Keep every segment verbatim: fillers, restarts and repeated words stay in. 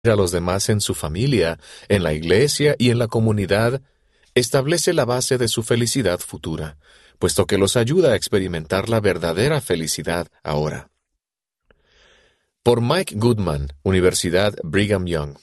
a los demás en su familia, en la iglesia y en la comunidad, establece la base de su felicidad futura, puesto que los ayuda a experimentar la verdadera felicidad ahora. Por Mike Goodman, Universidad Brigham Young.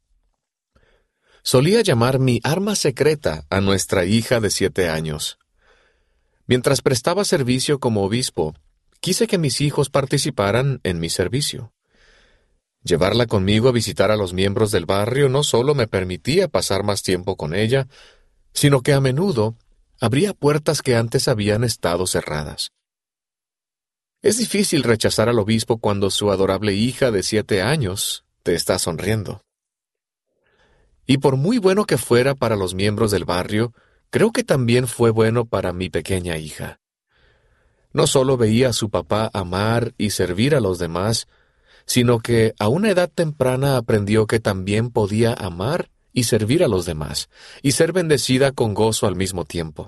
Solía llamar mi arma secreta a nuestra hija de siete años. Mientras prestaba servicio como obispo, quise que mis hijos participaran en mi servicio. Llevarla conmigo a visitar a los miembros del barrio no solo me permitía pasar más tiempo con ella, sino que a menudo abría puertas que antes habían estado cerradas. Es difícil rechazar al obispo cuando su adorable hija de siete años te está sonriendo. Y por muy bueno que fuera para los miembros del barrio, creo que también fue bueno para mi pequeña hija. No solo veía a su papá amar y servir a los demás, sino que a una edad temprana aprendió que también podía amar y servir a los demás, y ser bendecida con gozo al mismo tiempo.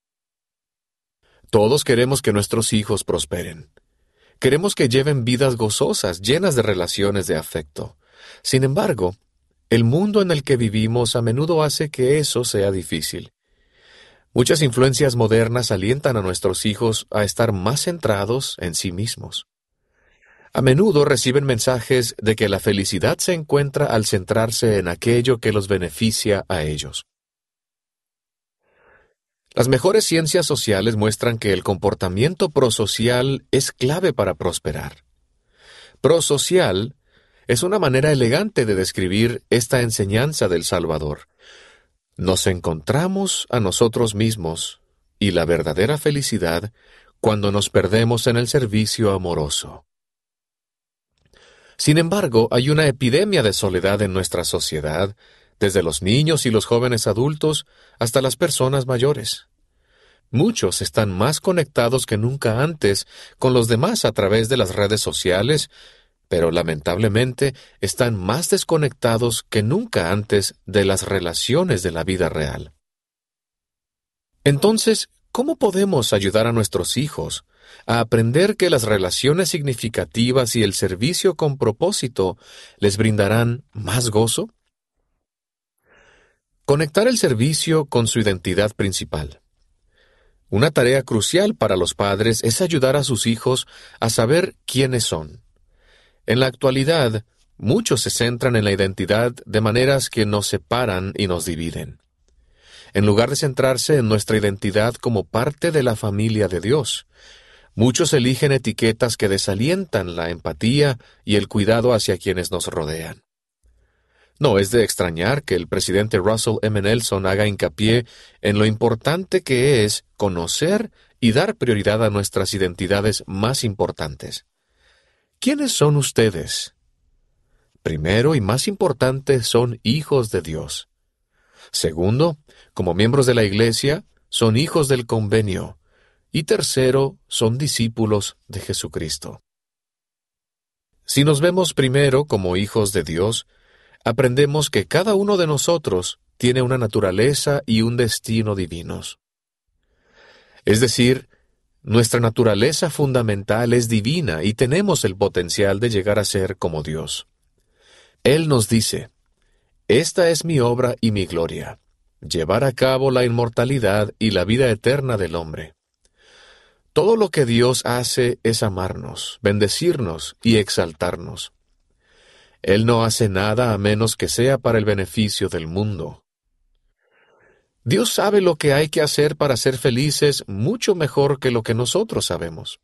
Todos queremos que nuestros hijos prosperen. Queremos que lleven vidas gozosas, llenas de relaciones de afecto. Sin embargo, el mundo en el que vivimos a menudo hace que eso sea difícil. Muchas influencias modernas alientan a nuestros hijos a estar más centrados en sí mismos. A menudo reciben mensajes de que la felicidad se encuentra al centrarse en aquello que los beneficia a ellos. Las mejores ciencias sociales muestran que el comportamiento prosocial es clave para prosperar. Prosocial es una manera elegante de describir esta enseñanza del Salvador. Nos encontramos a nosotros mismos y la verdadera felicidad cuando nos perdemos en el servicio amoroso. Sin embargo, hay una epidemia de soledad en nuestra sociedad, desde los niños y los jóvenes adultos hasta las personas mayores. Muchos están más conectados que nunca antes con los demás a través de las redes sociales, pero lamentablemente están más desconectados que nunca antes de las relaciones de la vida real. Entonces, ¿cómo podemos ayudar a nuestros hijos a aprender que las relaciones significativas y el servicio con propósito les brindarán más gozo? Conectar el servicio con su identidad principal. Una tarea crucial para los padres es ayudar a sus hijos a saber quiénes son. En la actualidad, muchos se centran en la identidad de maneras que nos separan y nos dividen, en lugar de centrarse en nuestra identidad como parte de la familia de Dios. Muchos eligen etiquetas que desalientan la empatía y el cuidado hacia quienes nos rodean. No es de extrañar que el presidente Russell M. Nelson haga hincapié en lo importante que es conocer y dar prioridad a nuestras identidades más importantes. ¿Quiénes son ustedes? Primero y más importante, son hijos de Dios. Segundo, como miembros de la Iglesia, son hijos del convenio. Y tercero, son discípulos de Jesucristo. Si nos vemos primero como hijos de Dios, aprendemos que cada uno de nosotros tiene una naturaleza y un destino divinos. Es decir, nuestra naturaleza fundamental es divina y tenemos el potencial de llegar a ser como Dios. Él nos dice: «Esta es mi obra y mi gloria, llevar a cabo la inmortalidad y la vida eterna del hombre». Todo lo que Dios hace es amarnos, bendecirnos y exaltarnos. Él no hace nada a menos que sea para el beneficio del mundo. Dios sabe lo que hay que hacer para ser felices mucho mejor que lo que nosotros sabemos.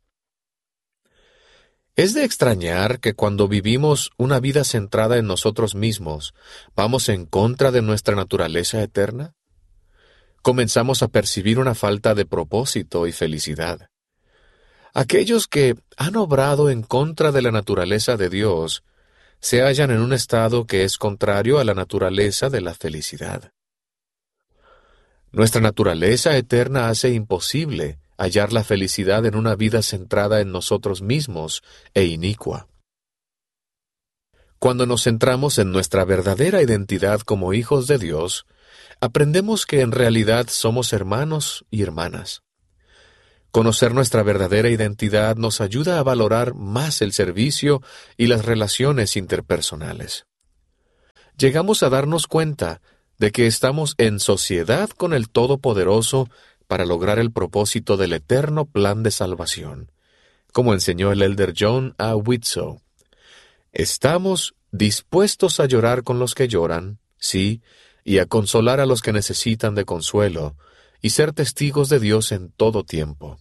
Es de extrañar que cuando vivimos una vida centrada en nosotros mismos, vamos en contra de nuestra naturaleza eterna. Comenzamos a percibir una falta de propósito y felicidad. Aquellos que han obrado en contra de la naturaleza de Dios se hallan en un estado que es contrario a la naturaleza de la felicidad. Nuestra naturaleza eterna hace imposible hallar la felicidad en una vida centrada en nosotros mismos e inicua. Cuando nos centramos en nuestra verdadera identidad como hijos de Dios, aprendemos que en realidad somos hermanos y hermanas. Conocer nuestra verdadera identidad nos ayuda a valorar más el servicio y las relaciones interpersonales. llegamos a darnos cuenta de que estamos en sociedad con el Todopoderoso para lograr el propósito del eterno plan de salvación, como enseñó el elder John A. Widtsoe. Estamos dispuestos a llorar con los que lloran, sí, y a consolar a los que necesitan de consuelo, y ser testigos de Dios en todo tiempo.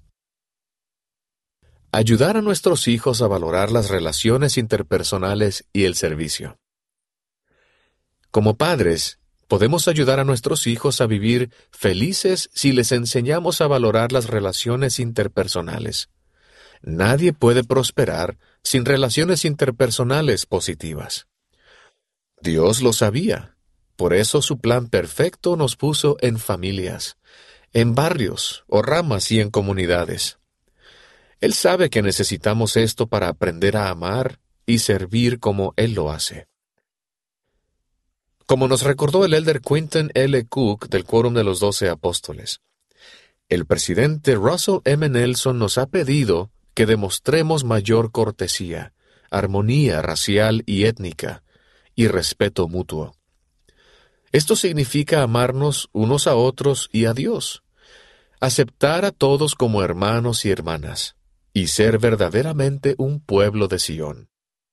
Ayudar a nuestros hijos a valorar las relaciones interpersonales y el servicio. Como padres, podemos ayudar a nuestros hijos a vivir felices si les enseñamos a valorar las relaciones interpersonales. Nadie puede prosperar sin relaciones interpersonales positivas. Dios lo sabía. Por eso su plan perfecto nos puso en familias, en barrios o ramas y en comunidades. Él sabe que necesitamos esto para aprender a amar y servir como Él lo hace. Como nos recordó el elder Quinton L. Cook del Quórum de los Doce Apóstoles, el presidente Russell M. Nelson nos ha pedido que demostremos mayor cortesía, armonía racial y étnica, y respeto mutuo. Esto significa amarnos unos a otros y a Dios, aceptar a todos como hermanos y hermanas, y ser verdaderamente un pueblo de Sión.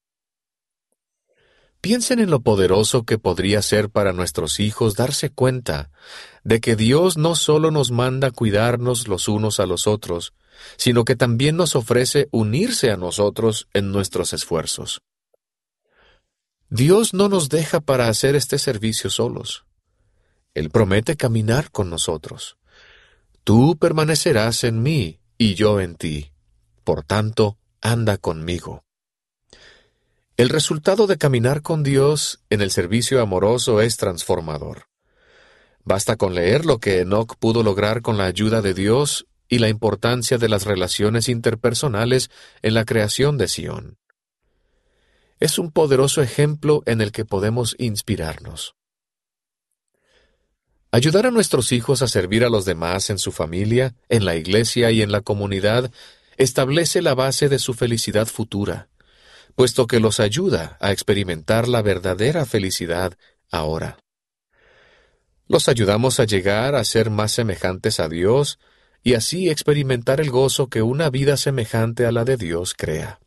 Piensen en lo poderoso que podría ser para nuestros hijos darse cuenta de que Dios no solo nos manda cuidarnos los unos a los otros, sino que también nos ofrece unirse a nosotros en nuestros esfuerzos. Dios no nos deja para hacer este servicio solos. Él promete caminar con nosotros. Tú permanecerás en mí y yo en ti. Por tanto, anda conmigo. El resultado de caminar con Dios en el servicio amoroso es transformador. Basta con leer lo que Enoc pudo lograr con la ayuda de Dios y la importancia de las relaciones interpersonales en la creación de Sión. Es un poderoso ejemplo en el que podemos inspirarnos. Ayudar a nuestros hijos a servir a los demás en su familia, en la iglesia y en la comunidad establece la base de su felicidad futura, puesto que los ayuda a experimentar la verdadera felicidad ahora. Los ayudamos a llegar a ser más semejantes a Dios y así experimentar el gozo que una vida semejante a la de Dios crea.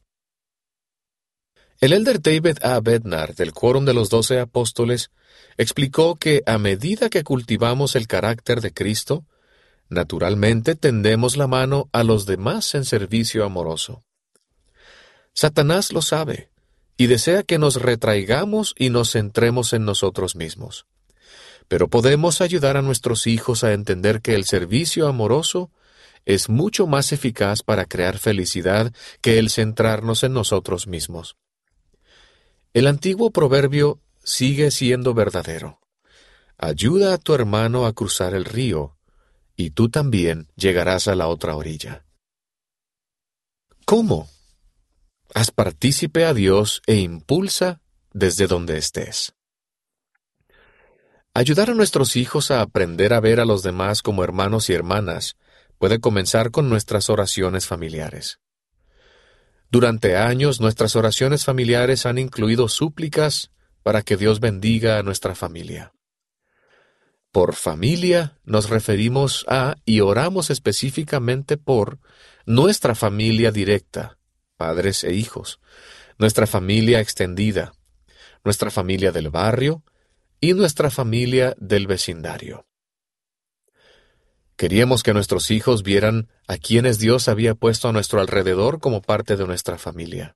El elder David A. Bednar, del Quórum de los Doce Apóstoles, explicó que a medida que cultivamos el carácter de Cristo, naturalmente tendemos la mano a los demás en servicio amoroso. Satanás lo sabe, y desea que nos retraigamos y nos centremos en nosotros mismos. Pero podemos ayudar a nuestros hijos a entender que el servicio amoroso es mucho más eficaz para crear felicidad que el centrarnos en nosotros mismos. El antiguo proverbio sigue siendo verdadero. Ayuda a tu hermano a cruzar el río, y tú también llegarás a la otra orilla. ¿Cómo? Haz partícipe a Dios e impulsa desde donde estés. Ayudar a nuestros hijos a aprender a ver a los demás como hermanos y hermanas puede comenzar con nuestras oraciones familiares. Durante años, nuestras oraciones familiares han incluido súplicas para que Dios bendiga a nuestra familia. Por familia nos referimos a y oramos específicamente por nuestra familia directa, padres e hijos, nuestra familia extendida, nuestra familia del barrio y nuestra familia del vecindario. Queríamos que nuestros hijos vieran a quienes Dios había puesto a nuestro alrededor como parte de nuestra familia.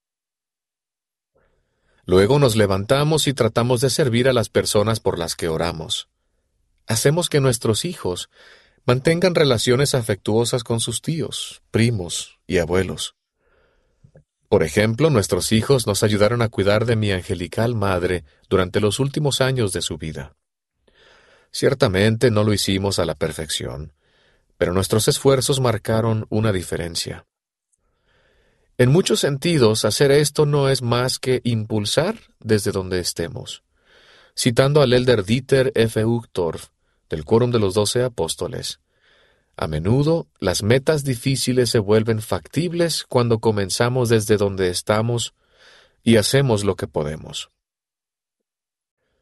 Luego nos levantamos y tratamos de servir a las personas por las que oramos. Hacemos que nuestros hijos mantengan relaciones afectuosas con sus tíos, primos y abuelos. Por ejemplo, nuestros hijos nos ayudaron a cuidar de mi angelical madre durante los últimos años de su vida. Ciertamente no lo hicimos a la perfección, pero nuestros esfuerzos marcaron una diferencia. En muchos sentidos, hacer esto no es más que impulsar desde donde estemos. Citando al elder Dieter F. Uchtdorf, del Quórum de los Doce Apóstoles, a menudo las metas difíciles se vuelven factibles cuando comenzamos desde donde estamos y hacemos lo que podemos.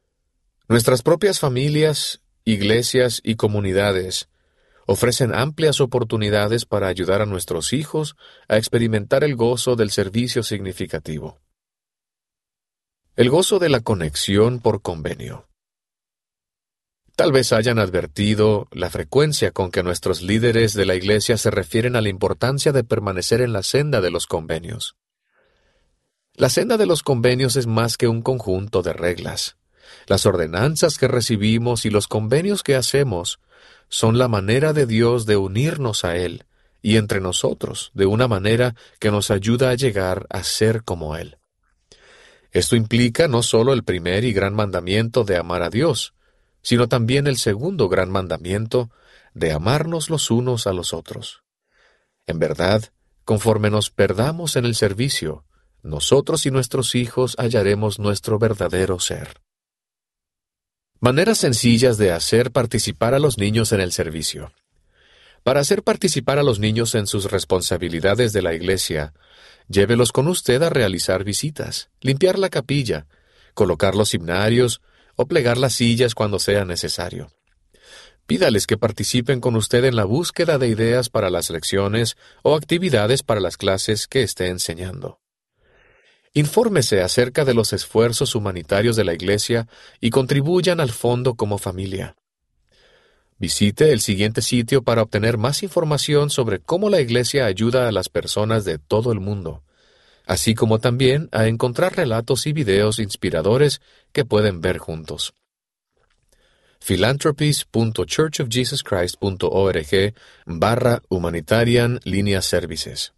Nuestras propias familias, iglesias y comunidades ofrecen amplias oportunidades para ayudar a nuestros hijos a experimentar el gozo del servicio significativo. El gozo de la conexión por convenio. Tal vez hayan advertido la frecuencia con que nuestros líderes de la iglesia se refieren a la importancia de permanecer en la senda de los convenios. La senda de los convenios es más que un conjunto de reglas. Las ordenanzas que recibimos y los convenios que hacemos son la manera de Dios de unirnos a Él y entre nosotros de una manera que nos ayuda a llegar a ser como Él. Esto implica no solo el primer y gran mandamiento de amar a Dios, sino también el segundo gran mandamiento de amarnos los unos a los otros. En verdad, conforme nos perdamos en el servicio, nosotros y nuestros hijos hallaremos nuestro verdadero ser. Maneras sencillas de hacer participar a los niños en el servicio. Para hacer participar a los niños en sus responsabilidades de la iglesia, llévelos con usted a realizar visitas, limpiar la capilla, colocar los himnarios o plegar las sillas cuando sea necesario. Pídales que participen con usted en la búsqueda de ideas para las lecciones o actividades para las clases que esté enseñando. Infórmese acerca de los esfuerzos humanitarios de la iglesia y contribuyan al fondo como familia. Visite el siguiente sitio para obtener más información sobre cómo la iglesia ayuda a las personas de todo el mundo, así como también a encontrar relatos y videos inspiradores que pueden ver juntos. philanthropies punto church of jesus christ punto org barra humanitarian línea services.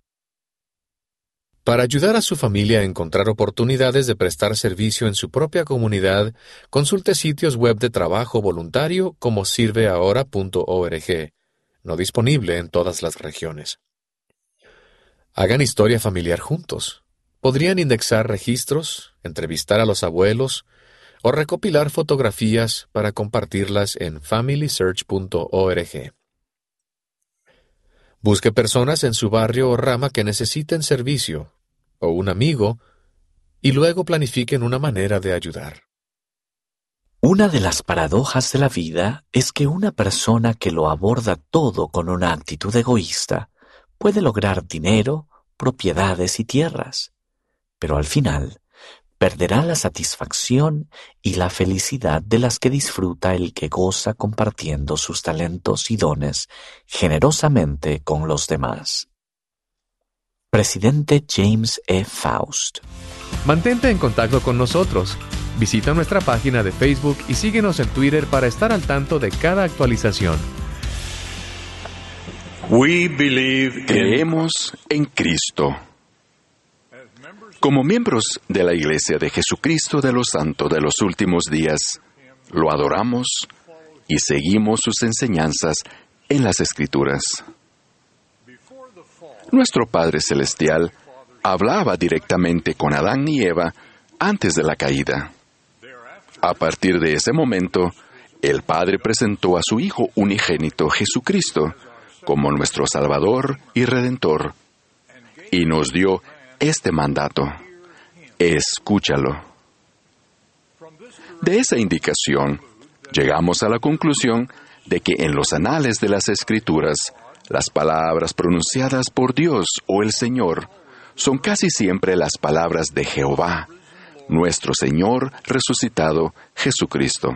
Para ayudar a su familia a encontrar oportunidades de prestar servicio en su propia comunidad, consulte sitios web de trabajo voluntario como sirve ahora punto org, no disponible en todas las regiones. Hagan historia familiar juntos. Podrían indexar registros, entrevistar a los abuelos o recopilar fotografías para compartirlas en family search punto org. Busque personas en su barrio o rama que necesiten servicio, o un amigo, y luego planifiquen una manera de ayudar. Una de las paradojas de la vida es que una persona que lo aborda todo con una actitud egoísta puede lograr dinero, propiedades y tierras, pero al final perderá la satisfacción y la felicidad de las que disfruta el que goza compartiendo sus talentos y dones generosamente con los demás. Presidente James E. Faust. Mantente en contacto con nosotros. Visita nuestra página de Facebook y síguenos en Twitter para estar al tanto de cada actualización. We believe Creemos en Cristo. Como miembros de la Iglesia de Jesucristo de los Santos de los Últimos Días, lo adoramos y seguimos sus enseñanzas en las Escrituras. Nuestro Padre Celestial hablaba directamente con Adán y Eva antes de la caída. A partir de ese momento, el Padre presentó a su Hijo unigénito Jesucristo como nuestro Salvador y Redentor, y nos dio este mandato: escúchalo. De esa indicación, llegamos a la conclusión de que en los anales de las Escrituras, las palabras pronunciadas por Dios o el Señor son casi siempre las palabras de Jehová, nuestro Señor resucitado, Jesucristo.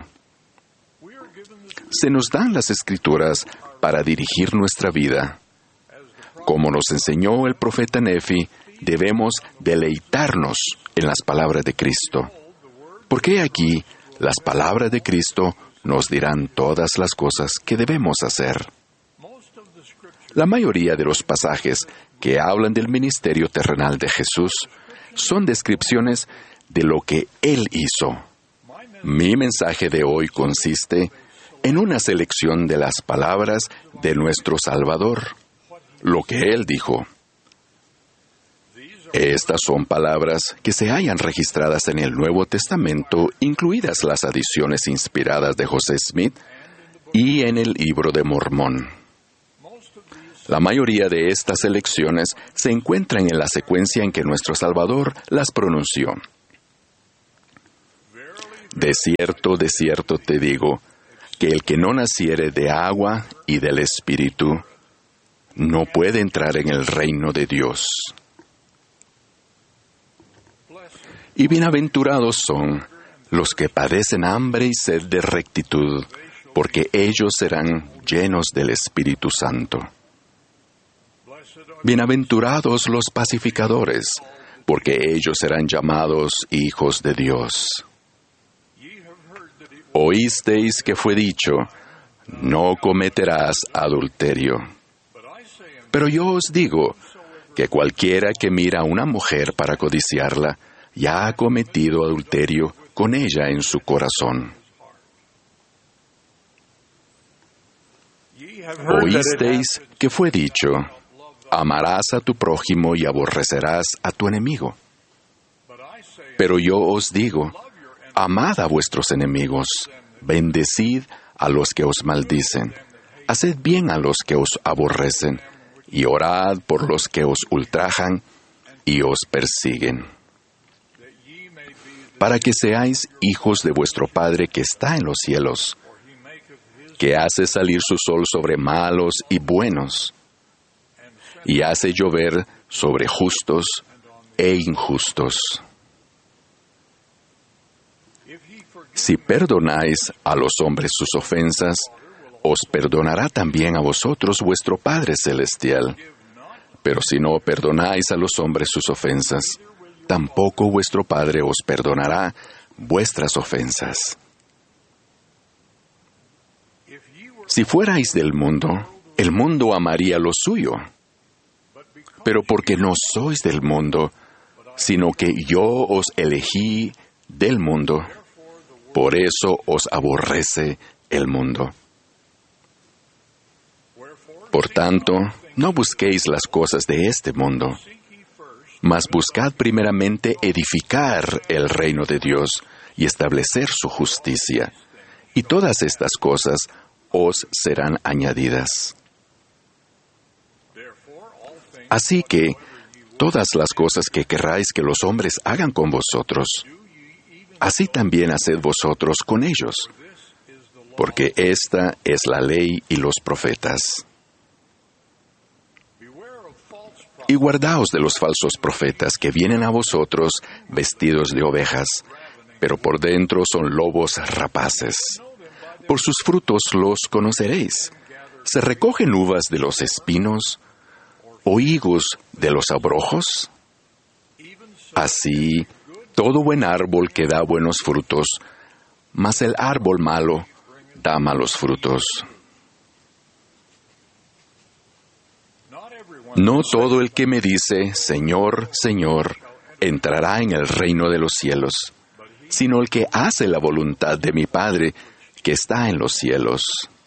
Se nos dan las Escrituras para dirigir nuestra vida. Como nos enseñó el profeta Nefi, debemos deleitarnos en las palabras de Cristo, porque aquí las palabras de Cristo nos dirán todas las cosas que debemos hacer. La mayoría de los pasajes que hablan del ministerio terrenal de Jesús son descripciones de lo que Él hizo. Mi mensaje de hoy consiste en una selección de las palabras de nuestro Salvador, lo que Él dijo. Estas son palabras que se hallan registradas en el Nuevo Testamento, incluidas las adiciones inspiradas de José Smith y en el Libro de Mormón. La mayoría de estas selecciones se encuentran en la secuencia en que nuestro Salvador las pronunció. De cierto, de cierto te digo, que el que no naciere de agua y del Espíritu, no puede entrar en el reino de Dios. Y bienaventurados son los que padecen hambre y sed de rectitud, porque ellos serán llenos del Espíritu Santo. Bienaventurados los pacificadores, porque ellos serán llamados hijos de Dios. Oísteis que fue dicho, no cometerás adulterio. Pero yo os digo que cualquiera que mira a una mujer para codiciarla, ya ha cometido adulterio con ella en su corazón. Oísteis que fue dicho, amarás a tu prójimo y aborrecerás a tu enemigo. Pero yo os digo, amad a vuestros enemigos, bendecid a los que os maldicen, haced bien a los que os aborrecen, y orad por los que os ultrajan y os persiguen, para que seáis hijos de vuestro Padre que está en los cielos, que hace salir su sol sobre malos y buenos, y hace llover sobre justos e injustos. Si perdonáis a los hombres sus ofensas, os perdonará también a vosotros vuestro Padre Celestial. Pero si no perdonáis a los hombres sus ofensas, tampoco vuestro Padre os perdonará vuestras ofensas. Si fuerais del mundo, el mundo amaría lo suyo. Pero porque no sois del mundo, sino que yo os elegí del mundo, por eso os aborrece el mundo. Por tanto, no busquéis las cosas de este mundo, mas buscad primeramente edificar el reino de Dios y establecer su justicia, y todas estas cosas os serán añadidas. Así que, todas las cosas que querráis que los hombres hagan con vosotros, así también haced vosotros con ellos, porque esta es la ley y los profetas. Y guardaos de los falsos profetas que vienen a vosotros vestidos de ovejas, pero por dentro son lobos rapaces. Por sus frutos los conoceréis. ¿Se recogen uvas de los espinos o higos de los abrojos? Así, todo buen árbol que da buenos frutos, mas el árbol malo da malos frutos. No todo el que me dice, Señor, Señor, entrará en el reino de los cielos, sino el que hace la voluntad de mi Padre que está en los cielos.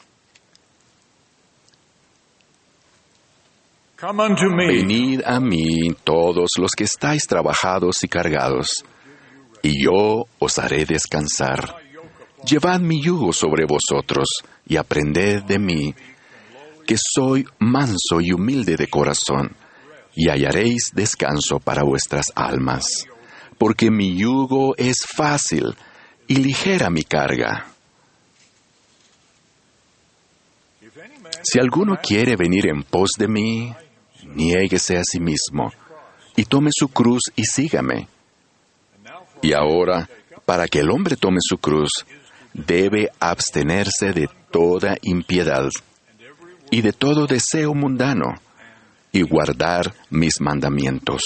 Venid a mí todos los que estáis trabajados y cargados, y yo os haré descansar. Llevad mi yugo sobre vosotros y aprended de mí, que soy manso y humilde de corazón, y hallaréis descanso para vuestras almas, porque mi yugo es fácil y ligera mi carga. Si alguno quiere venir en pos de mí, niéguese a sí mismo, y tome su cruz y sígame. Y ahora, para que el hombre tome su cruz, debe abstenerse de toda impiedad y de todo deseo mundano, y guardar mis mandamientos.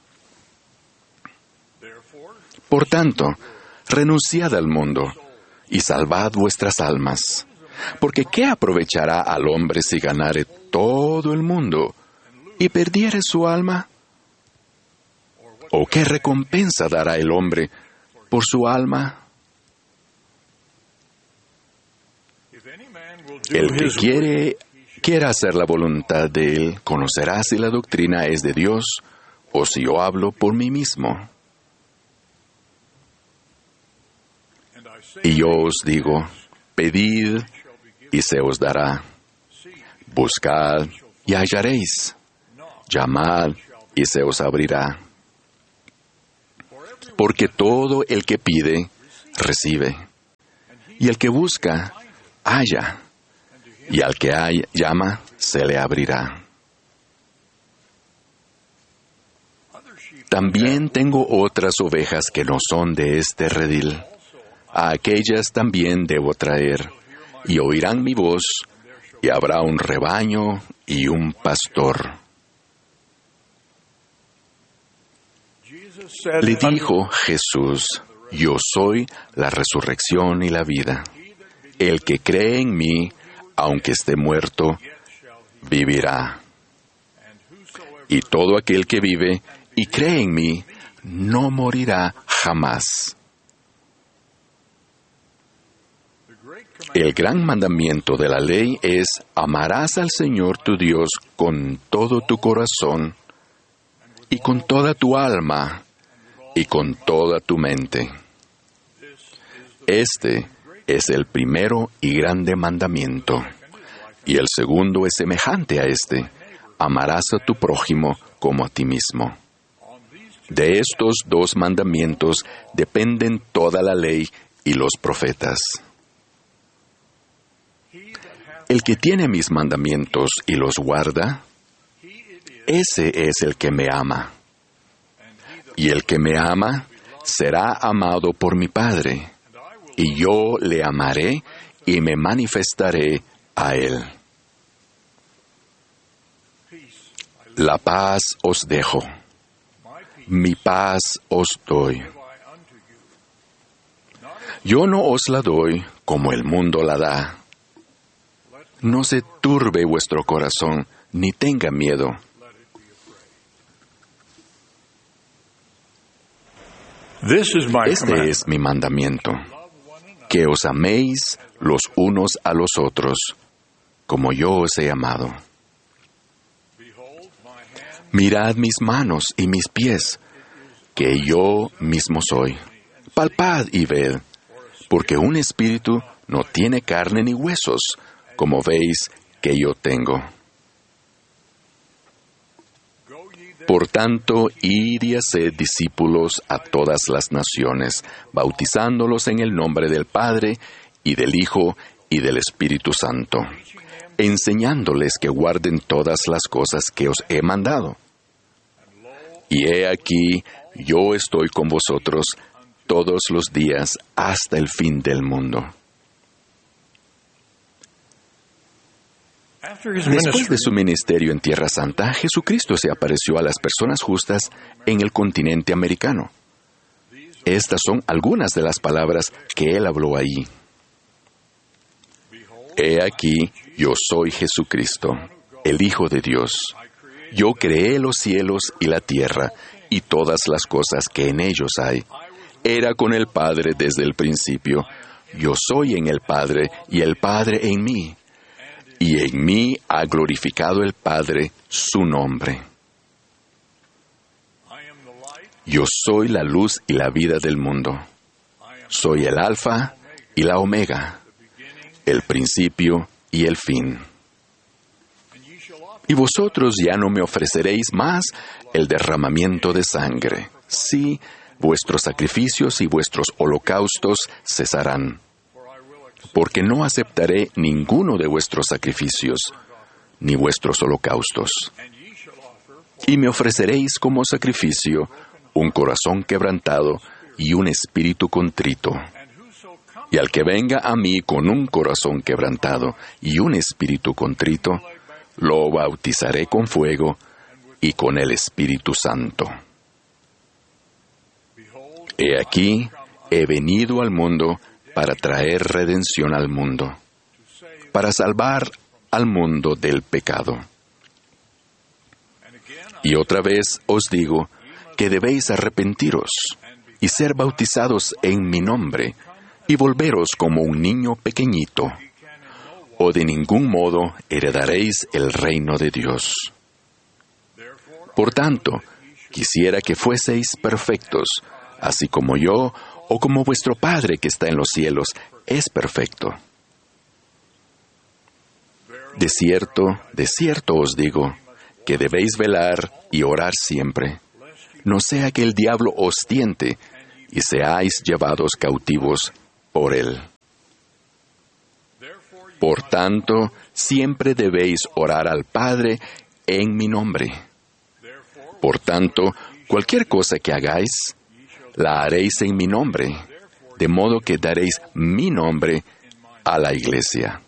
Por tanto, renunciad al mundo, y salvad vuestras almas, porque ¿qué aprovechará al hombre si ganare todo el mundo, y perdiere su alma? ¿O qué recompensa dará el hombre por su alma? El que quiere, quiera hacer la voluntad de Él, conocerá si la doctrina es de Dios o si yo hablo por mí mismo. Y yo os digo, pedid y se os dará. Buscad y hallaréis. Llamad y se os abrirá. Porque todo el que pide, recibe. Y el que busca, halla. Y al que hay, llama, se le abrirá. También tengo otras ovejas que no son de este redil. A aquellas también debo traer, y oirán mi voz, y habrá un rebaño y un pastor. Le dijo Jesús: Yo soy la resurrección y la vida. El que cree en mí, aunque esté muerto, vivirá. Y todo aquel que vive y cree en mí, no morirá jamás. El gran mandamiento de la ley es: amarás al Señor tu Dios con todo tu corazón, y con toda tu alma, y con toda tu mente. Este es el primero y grande mandamiento. Y el segundo es semejante a este: amarás a tu prójimo como a ti mismo. De estos dos mandamientos dependen toda la ley y los profetas. El que tiene mis mandamientos y los guarda, ese es el que me ama. Y el que me ama será amado por mi Padre, y yo le amaré y me manifestaré a él. La paz os dejo, mi paz os doy. Yo no os la doy como el mundo la da. No se turbe vuestro corazón, ni tenga miedo. Este es mi mandamiento, que os améis los unos a los otros, como yo os he amado. Mirad mis manos y mis pies, que yo mismo soy. Palpad y ved, porque un espíritu no tiene carne ni huesos, como veis que yo tengo. Por tanto, id y haced discípulos a todas las naciones, bautizándolos en el nombre del Padre, y del Hijo, y del Espíritu Santo, enseñándoles que guarden todas las cosas que os he mandado. Y he aquí, yo estoy con vosotros todos los días hasta el fin del mundo. Después de su ministerio en Tierra Santa, Jesucristo se apareció a las personas justas en el continente americano. Estas son algunas de las palabras que Él habló ahí. He aquí, yo soy Jesucristo, el Hijo de Dios. Yo creé los cielos y la tierra, y todas las cosas que en ellos hay. Era con el Padre desde el principio. Yo soy en el Padre, y el Padre en mí. Y en mí ha glorificado el Padre su nombre. Yo soy la luz y la vida del mundo. Soy el Alfa y la Omega, el principio y el fin. Y vosotros ya no me ofreceréis más el derramamiento de sangre. Sí, vuestros sacrificios y vuestros holocaustos cesarán. Porque no aceptaré ninguno de vuestros sacrificios, ni vuestros holocaustos. Y me ofreceréis como sacrificio un corazón quebrantado y un espíritu contrito. Y al que venga a mí con un corazón quebrantado y un espíritu contrito, lo bautizaré con fuego y con el Espíritu Santo. He aquí, he venido al mundo para traer redención al mundo, para salvar al mundo del pecado. Y otra vez os digo que debéis arrepentiros y ser bautizados en mi nombre y volveros como un niño pequeñito, o de ningún modo heredaréis el reino de Dios. Por tanto, quisiera que fueseis perfectos, así como yo, o como vuestro Padre que está en los cielos, es perfecto. De cierto, de cierto os digo, que debéis velar y orar siempre, no sea que el diablo os tiente y seáis llevados cautivos por él. Por tanto, siempre debéis orar al Padre en mi nombre. Por tanto, cualquier cosa que hagáis, la haréis en mi nombre, de modo que daréis mi nombre a la iglesia.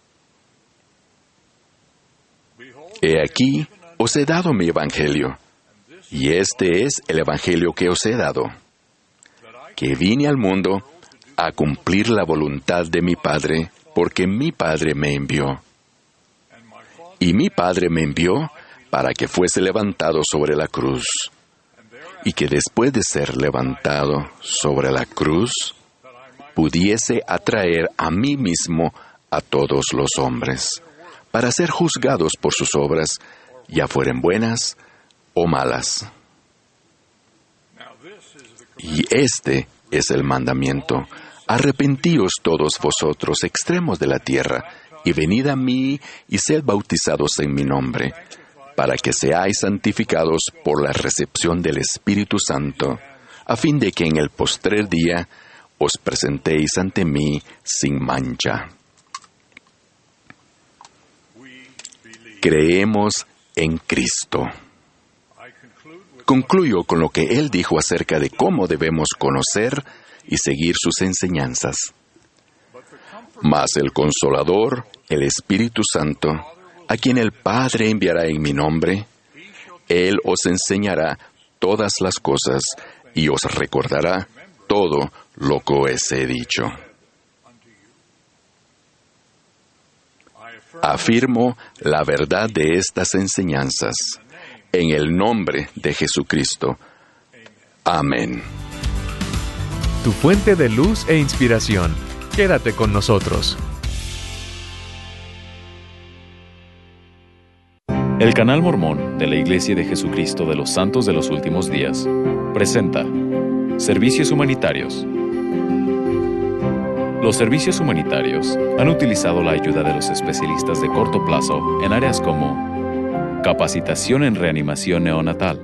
He aquí, os he dado mi evangelio, y este es el evangelio que os he dado, que vine al mundo a cumplir la voluntad de mi Padre, porque mi Padre me envió. Y mi Padre me envió para que fuese levantado sobre la cruz, y que después de ser levantado sobre la cruz, pudiese atraer a mí mismo a todos los hombres, para ser juzgados por sus obras, ya fueren buenas o malas. Y este es el mandamiento: arrepentíos todos vosotros, extremos de la tierra, y venid a mí y sed bautizados en mi nombre, para que seáis santificados por la recepción del Espíritu Santo, a fin de que en el postrer día os presentéis ante mí sin mancha. Creemos en Cristo. Concluyo con lo que Él dijo acerca de cómo debemos conocer y seguir sus enseñanzas. Mas el Consolador, el Espíritu Santo, a quien el Padre enviará en mi nombre, Él os enseñará todas las cosas y os recordará todo lo que os he dicho. Afirmo la verdad de estas enseñanzas en el nombre de Jesucristo. Amén. Tu fuente de luz e inspiración. Quédate con nosotros. El Canal Mormón de la Iglesia de Jesucristo de los Santos de los Últimos Días presenta Servicios Humanitarios. Los servicios humanitarios han utilizado la ayuda de los especialistas de corto plazo en áreas como capacitación en reanimación neonatal,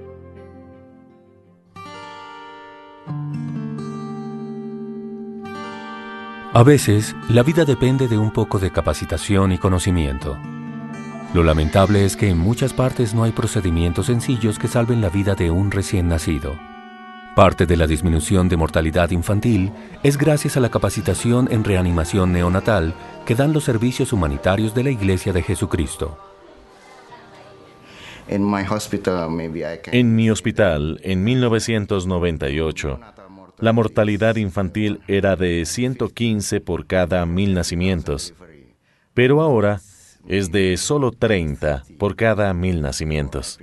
A veces, la vida depende de un poco de capacitación y conocimiento. Lo lamentable es que en muchas partes no hay procedimientos sencillos que salven la vida de un recién nacido. Parte de la disminución de mortalidad infantil es gracias a la capacitación en reanimación neonatal que dan los servicios humanitarios de la Iglesia de Jesucristo. En mi hospital, en mil novecientos noventa y ocho, la mortalidad infantil era de ciento quince por cada mil nacimientos, pero ahora es de solo treinta por cada mil nacimientos.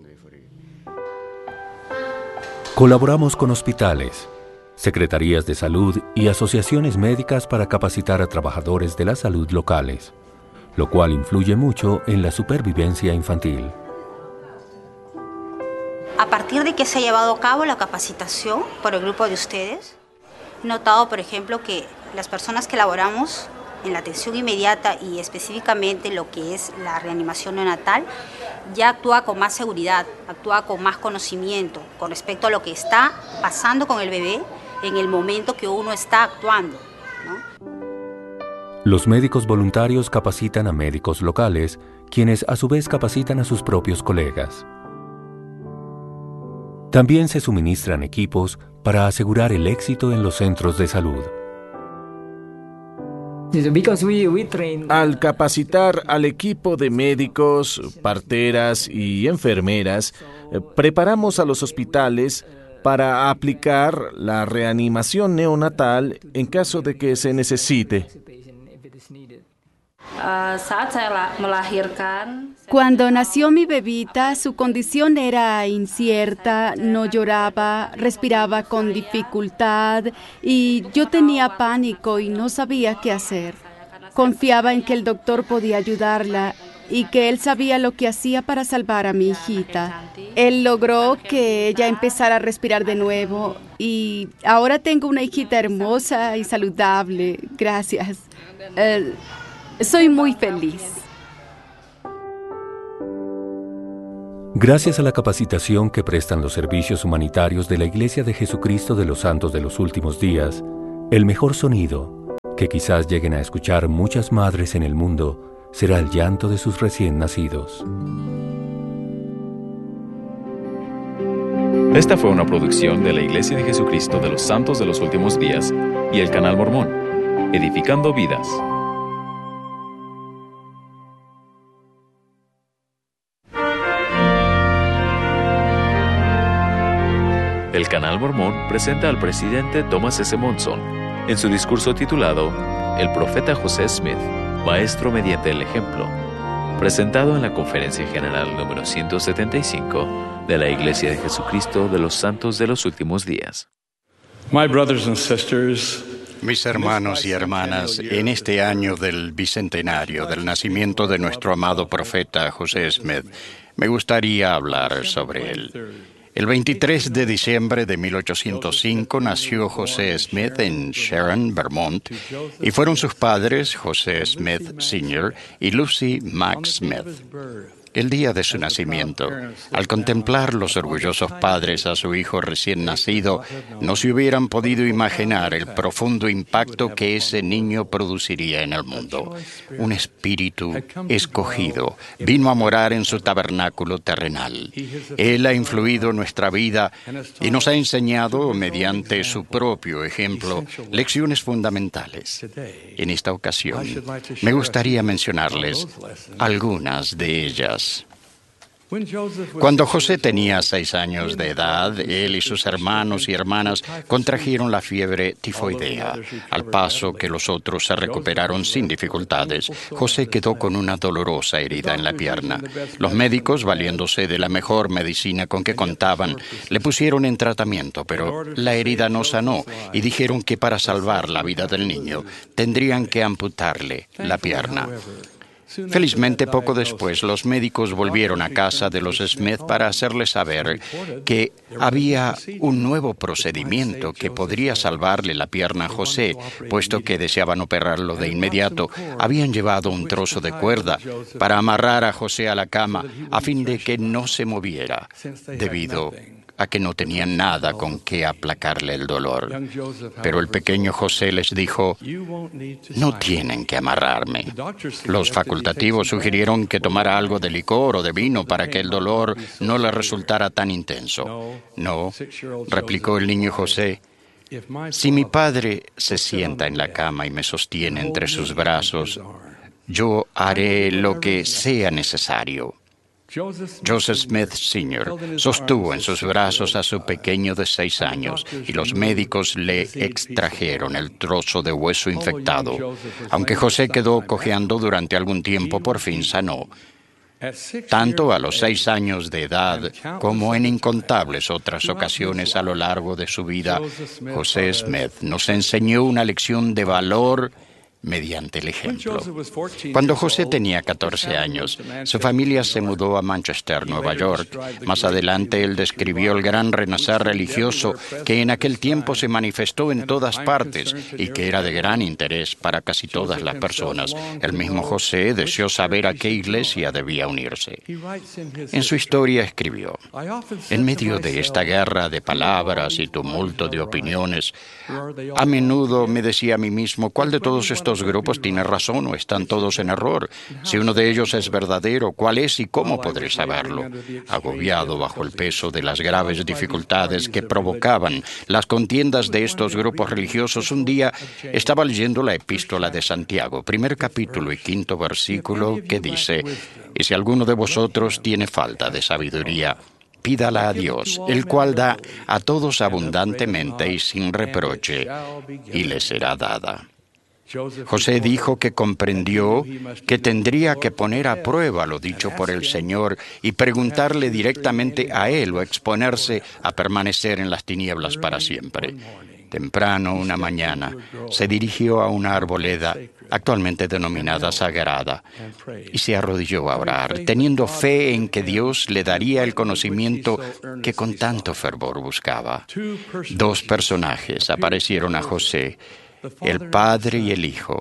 Colaboramos con hospitales, secretarías de salud y asociaciones médicas para capacitar a trabajadores de la salud locales, lo cual influye mucho en la supervivencia infantil. A partir de que se ha llevado a cabo la capacitación por el grupo de ustedes, he notado, por ejemplo, que las personas que laboramos en la atención inmediata y específicamente lo que es la reanimación neonatal, ya actúa con más seguridad, actúa con más conocimiento con respecto a lo que está pasando con el bebé en el momento que uno está actuando, ¿no? Los médicos voluntarios capacitan a médicos locales, quienes a su vez capacitan a sus propios colegas. También se suministran equipos para asegurar el éxito en los centros de salud. Al capacitar al equipo de médicos, parteras y enfermeras, preparamos a los hospitales para aplicar la reanimación neonatal en caso de que se necesite. Cuando nació mi bebita, su condición era incierta, no lloraba, respiraba con dificultad y yo tenía pánico y no sabía qué hacer. Confiaba en que el doctor podía ayudarla y que él sabía lo que hacía para salvar a mi hijita. Él logró que ella empezara a respirar de nuevo y ahora tengo una hijita hermosa y saludable. Gracias. Uh, Soy muy feliz. Gracias a la capacitación que prestan los servicios humanitarios de la Iglesia de Jesucristo de los Santos de los Últimos Días, el mejor sonido, que quizás lleguen a escuchar muchas madres en el mundo, será el llanto de sus recién nacidos. Esta fue una producción de la Iglesia de Jesucristo de los Santos de los Últimos Días y el Canal Mormón, edificando vidas. El Canal Mormón presenta al presidente Thomas S. Monson en su discurso titulado El profeta José Smith, maestro mediante el ejemplo, presentado en la Conferencia General número ciento setenta y cinco de la Iglesia de Jesucristo de los Santos de los Últimos Días. My brothers and sisters, mis hermanos y hermanas, en este año del bicentenario del nacimiento de nuestro amado profeta José Smith, me gustaría hablar sobre él. El veintitrés de diciembre de mil ochocientos cinco nació José Smith en Sharon, Vermont, y fueron sus padres, José Smith senior y Lucy Max Smith. El día de su nacimiento, al contemplar los orgullosos padres a su hijo recién nacido, no se hubieran podido imaginar el profundo impacto que ese niño produciría en el mundo. Un espíritu escogido vino a morar en su tabernáculo terrenal. Él ha influido nuestra vida y nos ha enseñado, mediante su propio ejemplo, lecciones fundamentales. En esta ocasión, me gustaría mencionarles algunas de ellas. Cuando José tenía seis años de edad, él y sus hermanos y hermanas contrajeron la fiebre tifoidea. Al paso que los otros se recuperaron sin dificultades, José quedó con una dolorosa herida en la pierna. Los médicos, valiéndose de la mejor medicina con que contaban, le pusieron en tratamiento, pero la herida no sanó y dijeron que para salvar la vida del niño tendrían que amputarle la pierna. Felizmente, poco después, los médicos volvieron a casa de los Smith para hacerles saber que había un nuevo procedimiento que podría salvarle la pierna a José, puesto que deseaban operarlo de inmediato. Habían llevado un trozo de cuerda para amarrar a José a la cama a fin de que no se moviera, debido a que no tenían nada con que aplacarle el dolor. Pero el pequeño José les dijo, no tienen que amarrarme. Los facultativos sugirieron que tomara algo de licor o de vino para que el dolor no le resultara tan intenso. No, replicó el niño José, si mi padre se sienta en la cama y me sostiene entre sus brazos, yo haré lo que sea necesario. Joseph Smith senior sostuvo en sus brazos a su pequeño de seis años y los médicos le extrajeron el trozo de hueso infectado. Aunque José quedó cojeando durante algún tiempo, por fin sanó. Tanto a los seis años de edad como en incontables otras ocasiones a lo largo de su vida, José Smith nos enseñó una lección de valor mediante el ejemplo. Cuando José tenía catorce años, su familia se mudó a Manchester, Nueva York. Más adelante, él describió el gran renacer religioso que en aquel tiempo se manifestó en todas partes y que era de gran interés para casi todas las personas. El mismo José deseó saber a qué iglesia debía unirse. En su historia escribió, en medio de esta guerra de palabras y tumulto de opiniones, a menudo me decía a mí mismo, ¿cuál de todos estos grupos tiene razón o están todos en error? Si uno de ellos es verdadero, ¿cuál es y cómo podré saberlo? Agobiado bajo el peso de las graves dificultades que provocaban las contiendas de estos grupos religiosos, un día estaba leyendo la Epístola de Santiago, primer capítulo y quinto versículo, que dice, y si alguno de vosotros tiene falta de sabiduría, pídala a Dios, el cual da a todos abundantemente y sin reproche, y le será dada. José dijo que comprendió que tendría que poner a prueba lo dicho por el Señor y preguntarle directamente a Él o exponerse a permanecer en las tinieblas para siempre. Temprano una mañana se dirigió a una arboleda actualmente denominada Sagrada y se arrodilló a orar, teniendo fe en que Dios le daría el conocimiento que con tanto fervor buscaba. Dos personajes aparecieron a José, el Padre y el Hijo,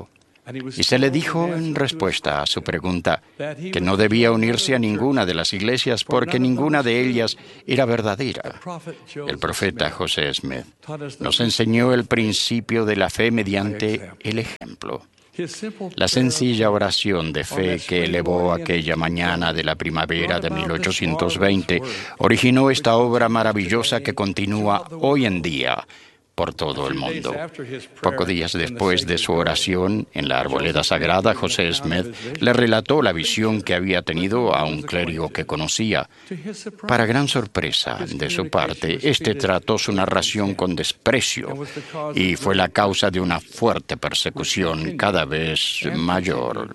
Y se le dijo en respuesta a su pregunta que no debía unirse a ninguna de las iglesias porque ninguna de ellas era verdadera. El profeta José Smith nos enseñó el principio de la fe mediante el ejemplo. La sencilla oración de fe que elevó aquella mañana de la primavera de mil ochocientos veinte originó esta obra maravillosa que continúa hoy en día por todo el mundo. Pocos días después de su oración en la arboleda sagrada, José Smith le relató la visión que había tenido a un clérigo que conocía. Para gran sorpresa de su parte, este trató su narración con desprecio y fue la causa de una fuerte persecución cada vez mayor.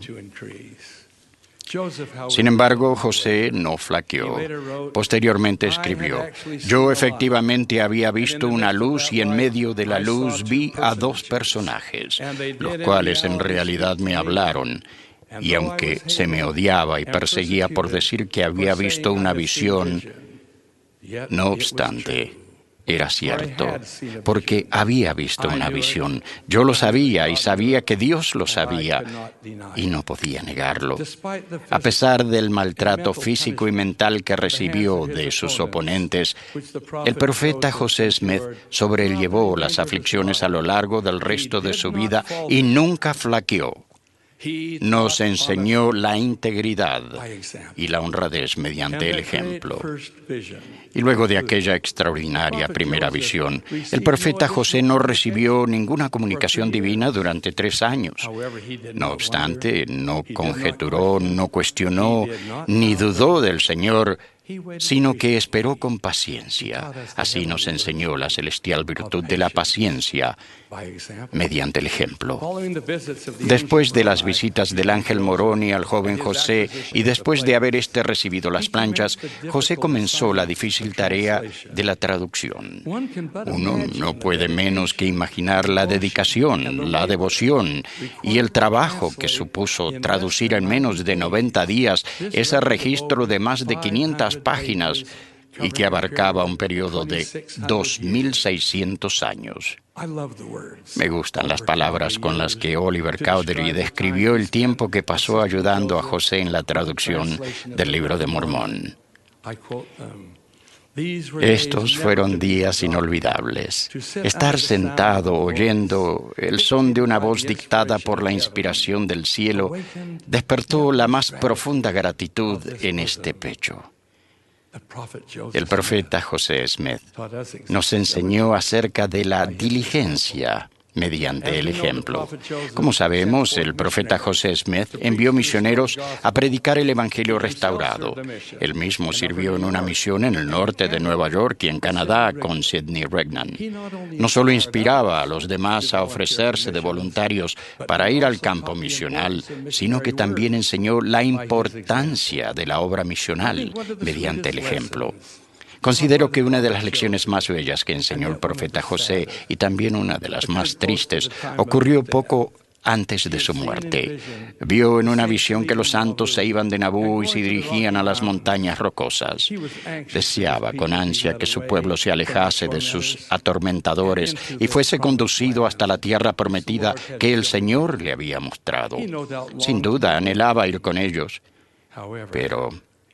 Sin embargo, José no flaqueó. Posteriormente escribió: yo efectivamente había visto una luz y en medio de la luz vi a dos personajes, los cuales en realidad me hablaron. Y aunque se me odiaba y perseguía por decir que había visto una visión, no obstante, era cierto, porque había visto una visión. Yo lo sabía y sabía que Dios lo sabía y no podía negarlo. A pesar del maltrato físico y mental que recibió de sus oponentes, el profeta José Smith sobrellevó las aflicciones a lo largo del resto de su vida y nunca flaqueó. Nos enseñó la integridad y la honradez mediante el ejemplo. Y luego de aquella extraordinaria primera visión, el profeta José no recibió ninguna comunicación divina durante tres años. No obstante, no conjeturó, no cuestionó, ni dudó del Señor, sino que esperó con paciencia. Así nos enseñó la celestial virtud de la paciencia mediante el ejemplo. Después de las visitas del ángel Moroni al joven José y después de haber éste recibido las planchas, José comenzó la difícil tarea de la traducción. Uno no puede menos que imaginar la dedicación, la devoción y el trabajo que supuso traducir en menos de noventa días ese registro de más de quinientas páginas y que abarcaba un periodo de dos mil seiscientos años. Me gustan las palabras con las que Oliver Cowdery describió el tiempo que pasó ayudando a José en la traducción del Libro de Mormón. Estos fueron días inolvidables. Estar sentado oyendo el son de una voz dictada por la inspiración del cielo despertó la más profunda gratitud en este pecho. El profeta José Smith nos enseñó acerca de la diligencia mediante el ejemplo. Como sabemos, el profeta José Smith envió misioneros a predicar el Evangelio restaurado. Él mismo sirvió en una misión en el norte de Nueva York y en Canadá con Sidney Rigdon. No solo inspiraba a los demás a ofrecerse de voluntarios para ir al campo misional, sino que también enseñó la importancia de la obra misional mediante el ejemplo. Considero que una de las lecciones más bellas que enseñó el profeta José, y también una de las más tristes, ocurrió poco antes de su muerte. Vio en una visión que los santos se iban de Nabú y se dirigían a las montañas rocosas. Deseaba con ansia que su pueblo se alejase de sus atormentadores y fuese conducido hasta la tierra prometida que el Señor le había mostrado. Sin duda, anhelaba ir con ellos, pero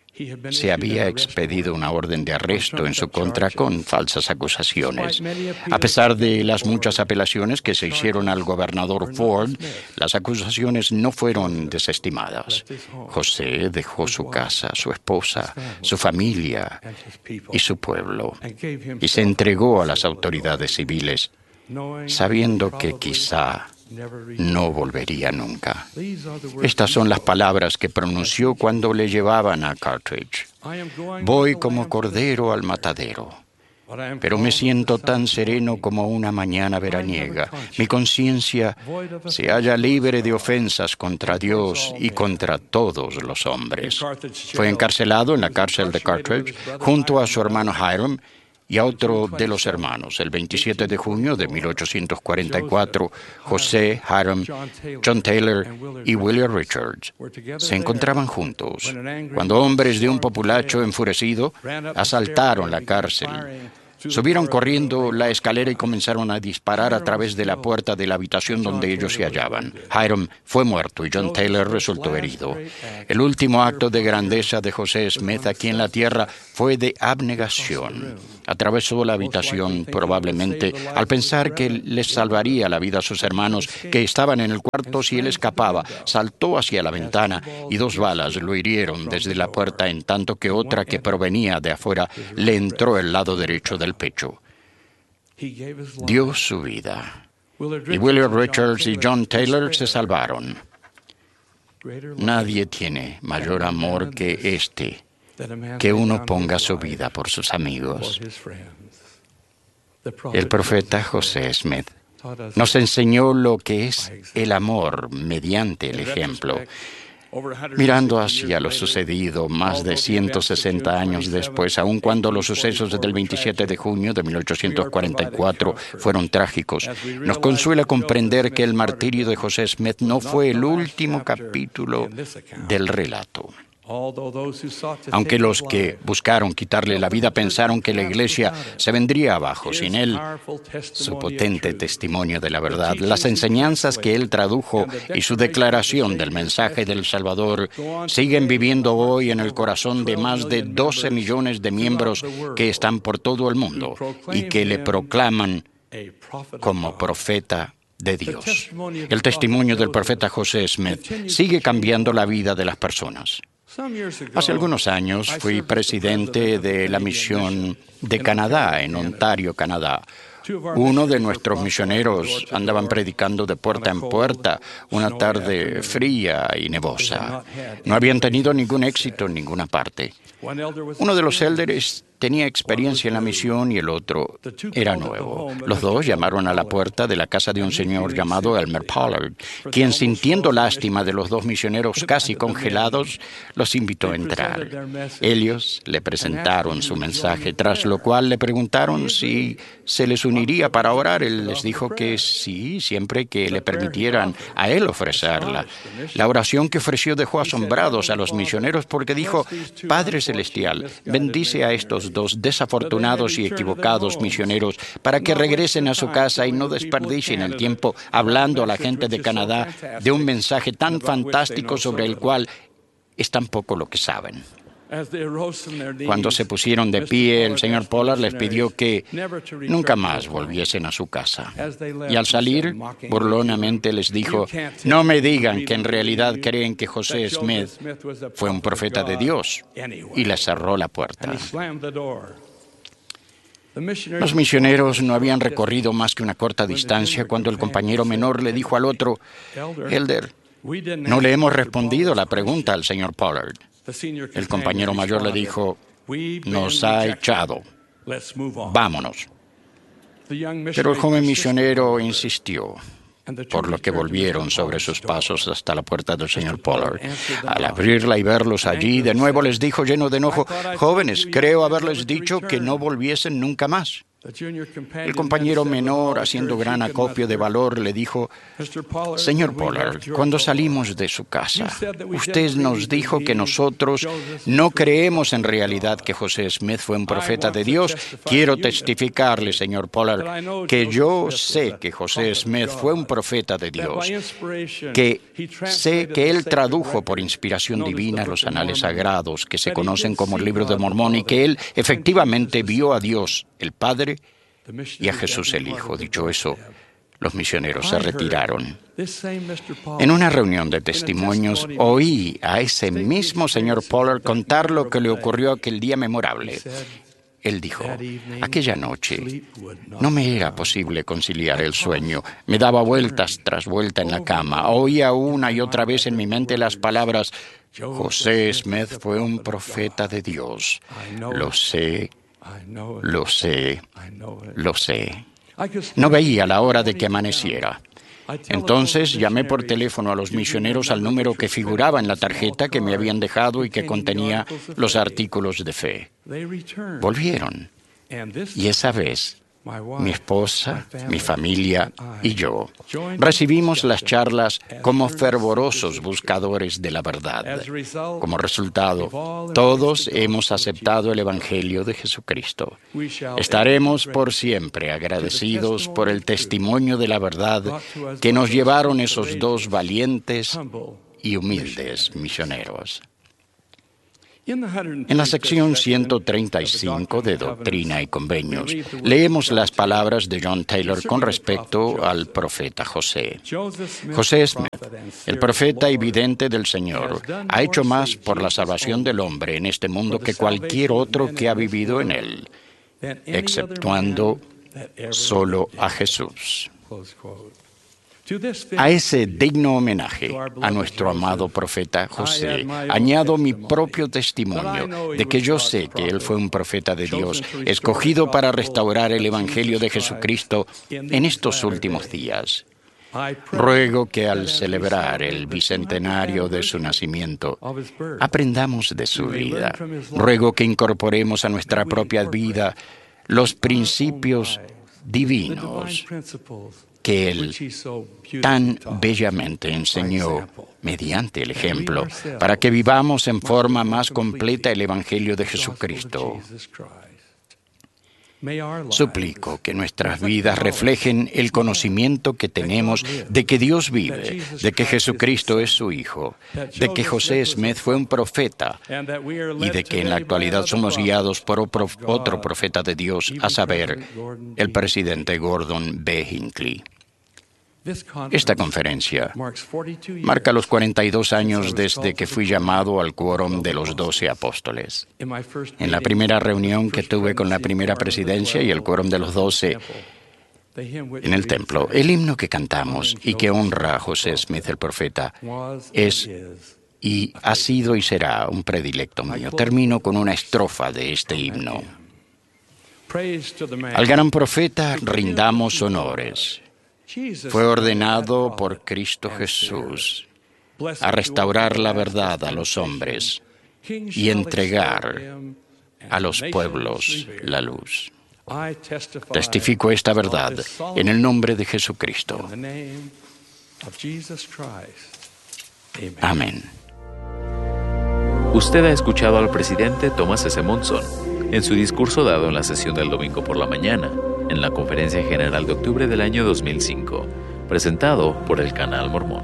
se había expedido una orden de arresto en su contra con falsas acusaciones. A pesar de las muchas apelaciones que se hicieron al gobernador Ford, las acusaciones no fueron desestimadas. José dejó su casa, su esposa, su familia y su pueblo, y se entregó a las autoridades civiles, sabiendo que quizá no volvería nunca. Estas son las palabras que pronunció cuando le llevaban a Carthage. Voy como cordero al matadero, pero me siento tan sereno como una mañana veraniega. Mi conciencia se halla libre de ofensas contra Dios y contra todos los hombres. Fue encarcelado en la cárcel de Carthage junto a su hermano Hiram y a otro de los hermanos. El veintisiete de junio de mil ochocientos cuarenta y cuatro, José, Hiram, John Taylor y William Richards se encontraban juntos cuando hombres de un populacho enfurecido asaltaron la cárcel Subieron corriendo la escalera y comenzaron a disparar a través de la puerta de la habitación donde ellos se hallaban. Hiram fue muerto y John Taylor resultó herido. El último acto de grandeza de José Smith aquí en la tierra fue de abnegación. Atravesó la habitación, probablemente, al pensar que les salvaría la vida a sus hermanos que estaban en el cuarto si él escapaba. Saltó hacia la ventana y dos balas lo hirieron desde la puerta, en tanto que otra que provenía de afuera le entró el lado derecho del pecho. Dio su vida. Y William Richards y John Taylor se salvaron. Nadie tiene mayor amor que este, que uno ponga su vida por sus amigos. El profeta José Smith nos enseñó lo que es el amor mediante el ejemplo. Mirando hacia lo sucedido más de ciento sesenta años después, aun cuando los sucesos del veintisiete de junio de mil ochocientos cuarenta y cuatro fueron trágicos, nos consuela comprender que el martirio de José Smith no fue el último capítulo del relato. Aunque los que buscaron quitarle la vida pensaron que la iglesia se vendría abajo sin él, su potente testimonio de la verdad, las enseñanzas que él tradujo y su declaración del mensaje del Salvador siguen viviendo hoy en el corazón de más de doce millones de miembros que están por todo el mundo y que le proclaman como profeta de Dios. El testimonio del profeta José Smith sigue cambiando la vida de las personas. Hace algunos años fui presidente de la misión de Canadá, en Ontario, Canadá. Uno de nuestros misioneros andaban predicando de puerta en puerta una tarde fría y nevosa. No habían tenido ningún éxito en ninguna parte. Uno de los élderes tenía experiencia en la misión y el otro era nuevo. Los dos llamaron a la puerta de la casa de un señor llamado Elmer Pollard, quien, sintiendo lástima de los dos misioneros casi congelados, los invitó a entrar. Ellos le presentaron su mensaje, tras lo cual le preguntaron si se les uniría para orar. Él les dijo que sí, siempre que le permitieran a él ofrecerla. La oración que ofreció dejó asombrados a los misioneros porque dijo: Padre Celestial, bendice a estos dos desafortunados y equivocados misioneros para que regresen a su casa y no desperdicien el tiempo hablando a la gente de Canadá de un mensaje tan fantástico sobre el cual es tan poco lo que saben. Cuando se pusieron de pie, el señor Pollard les pidió que nunca más volviesen a su casa. Y al salir, burlonamente les dijo: no me digan que en realidad creen que José Smith fue un profeta de Dios. Y les cerró la puerta. Los misioneros no habían recorrido más que una corta distancia cuando el compañero menor le dijo al otro: Elder, no le hemos respondido la pregunta al señor Pollard. El compañero mayor le dijo: nos ha echado. Vámonos. Pero el joven misionero insistió, por lo que volvieron sobre sus pasos hasta la puerta del señor Pollard. Al abrirla y verlos allí, de nuevo les dijo lleno de enojo: jóvenes, creo haberles dicho que no volviesen nunca más. El compañero menor, haciendo gran acopio de valor, le dijo: señor Pollard, cuando salimos de su casa, usted nos dijo que nosotros no creemos en realidad que José Smith fue un profeta de Dios. Quiero testificarle, señor Pollard, que yo sé que José Smith fue un profeta de Dios, que sé que él tradujo por inspiración divina los anales sagrados que se conocen como el Libro de Mormón y que él efectivamente vio a Dios, el Padre, y a Jesús el Hijo. Dicho eso, los misioneros se retiraron. En una reunión de testimonios, oí a ese mismo señor Pollard contar lo que le ocurrió aquel día memorable. Él dijo: aquella noche no me era posible conciliar el sueño. Me daba vueltas tras vuelta en la cama. Oía una y otra vez en mi mente las palabras: José Smith fue un profeta de Dios. Lo sé. Lo sé, lo sé. No veía la hora de que amaneciera. Entonces llamé por teléfono a los misioneros al número que figuraba en la tarjeta que me habían dejado y que contenía los artículos de fe. Volvieron. Y esa vez mi esposa, mi familia y yo recibimos las charlas como fervorosos buscadores de la verdad. Como resultado, todos hemos aceptado el Evangelio de Jesucristo. Estaremos por siempre agradecidos por el testimonio de la verdad que nos llevaron esos dos valientes y humildes misioneros. En la sección ciento treinta y cinco de Doctrina y Convenios, leemos las palabras de John Taylor con respecto al profeta José. José Smith, el profeta y vidente del Señor, ha hecho más por la salvación del hombre en este mundo que cualquier otro que ha vivido en él, exceptuando solo a Jesús. A ese digno homenaje a nuestro amado profeta José, añado mi propio testimonio de que yo sé que él fue un profeta de Dios, escogido para restaurar el Evangelio de Jesucristo en estos últimos días. Ruego que al celebrar el bicentenario de su nacimiento, aprendamos de su vida. Ruego que incorporemos a nuestra propia vida los principios divinos que él tan bellamente enseñó mediante el ejemplo, para que vivamos en forma más completa el Evangelio de Jesucristo. Suplico que nuestras vidas reflejen el conocimiento que tenemos de que Dios vive, de que Jesucristo es su Hijo, de que José Smith fue un profeta y de que en la actualidad somos guiados por otro profeta de Dios, a saber, el presidente Gordon B. Hinckley. Esta conferencia marca los cuarenta y dos años desde que fui llamado al quórum de los doce apóstoles. En la primera reunión que tuve con la primera presidencia y el quórum de los doce en el templo, el himno que cantamos y que honra a José Smith el profeta es y ha sido y será un predilecto mío. Termino con una estrofa de este himno. Al gran profeta rindamos honores. Fue ordenado por Cristo Jesús a restaurar la verdad a los hombres y entregar a los pueblos la luz. Testifico esta verdad en el nombre de Jesucristo. Amén. Usted ha escuchado al presidente Thomas S. Monson en su discurso dado en la sesión del domingo por la mañana, en la Conferencia General de octubre del año dos mil cinco, presentado por el Canal Mormón.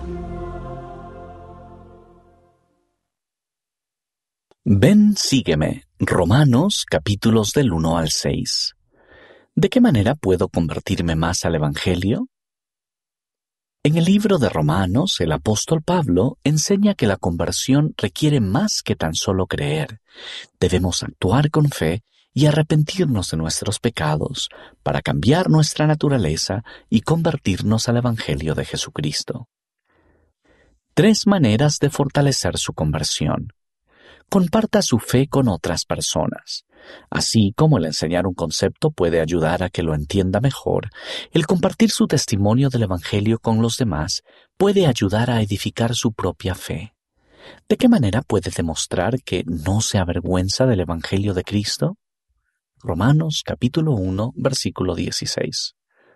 Ven, sígueme. Romanos, capítulos del uno al seis. ¿De qué manera puedo convertirme más al Evangelio? En el libro de Romanos, el apóstol Pablo enseña que la conversión requiere más que tan solo creer. Debemos actuar con fe y arrepentirnos de nuestros pecados para cambiar nuestra naturaleza y convertirnos al Evangelio de Jesucristo. Tres maneras de fortalecer su conversión. Comparta su fe con otras personas. Así como el enseñar un concepto puede ayudar a que lo entienda mejor, el compartir su testimonio del Evangelio con los demás puede ayudar a edificar su propia fe. ¿De qué manera puede demostrar que no se avergüenza del Evangelio de Cristo? Romanos capítulo uno, versículo dieciséis.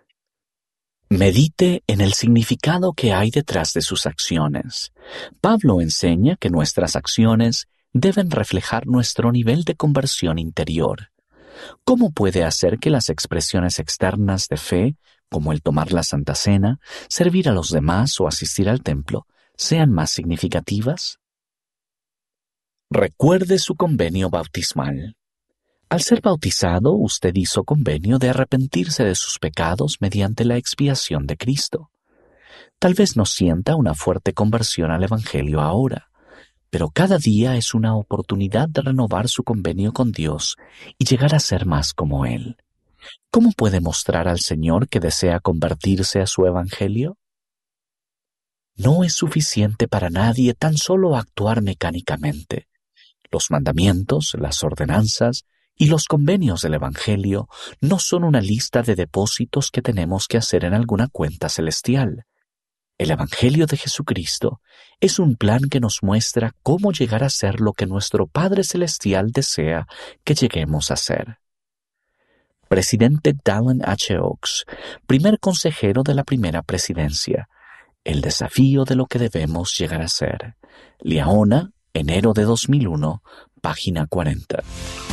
Medite en el significado que hay detrás de sus acciones. Pablo enseña que nuestras acciones deben reflejar nuestro nivel de conversión interior. ¿Cómo puede hacer que las expresiones externas de fe, como el tomar la Santa Cena, servir a los demás o asistir al templo, sean más significativas? Recuerde su convenio bautismal. Al ser bautizado, usted hizo convenio de arrepentirse de sus pecados mediante la expiación de Cristo. Tal vez no sienta una fuerte conversión al Evangelio ahora, pero cada día es una oportunidad de renovar su convenio con Dios y llegar a ser más como Él. ¿Cómo puede mostrar al Señor que desea convertirse a su Evangelio? No es suficiente para nadie tan solo actuar mecánicamente. Los mandamientos, las ordenanzas y los convenios del Evangelio no son una lista de depósitos que tenemos que hacer en alguna cuenta celestial. El Evangelio de Jesucristo es un plan que nos muestra cómo llegar a ser lo que nuestro Padre Celestial desea que lleguemos a ser. Presidente Dallin H. Oaks, primer consejero de la primera presidencia. El desafío de lo que debemos llegar a ser. Liahona, enero de dos mil uno, página cuarenta.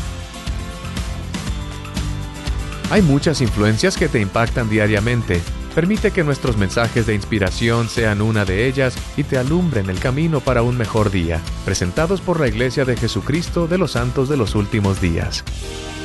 Hay muchas influencias que te impactan diariamente. Permite que nuestros mensajes de inspiración sean una de ellas y te alumbren el camino para un mejor día. Presentados por la Iglesia de Jesucristo de los Santos de los Últimos Días.